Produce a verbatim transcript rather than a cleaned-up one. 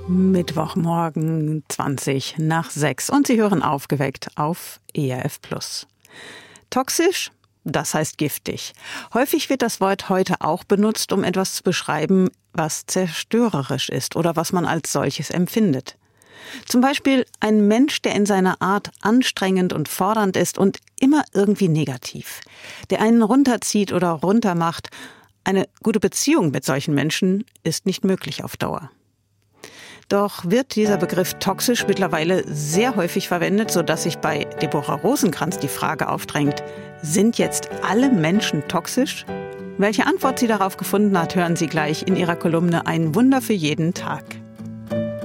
Mittwochmorgen zwanzig nach sechs und Sie hören Aufgeweckt auf E R F Plus. Toxisch? Das heißt giftig. Häufig wird das Wort heute auch benutzt, um etwas zu beschreiben, was zerstörerisch ist oder was man als solches empfindet. Zum Beispiel ein Mensch, der in seiner Art anstrengend und fordernd ist und immer irgendwie negativ, der einen runterzieht oder runtermacht. Eine gute Beziehung mit solchen Menschen ist nicht möglich auf Dauer. Doch wird dieser Begriff toxisch mittlerweile sehr häufig verwendet, sodass sich bei Deborah Rosenkranz die Frage aufdrängt: Sind jetzt alle Menschen toxisch? Welche Antwort sie darauf gefunden hat, hören Sie gleich in ihrer Kolumne Ein Wunder für jeden Tag.